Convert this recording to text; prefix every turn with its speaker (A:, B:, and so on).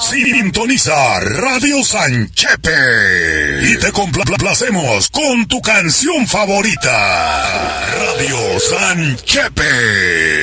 A: Sintoniza Radio Sanchepe y te complacemos con tu canción favorita. Radio Sanchepe.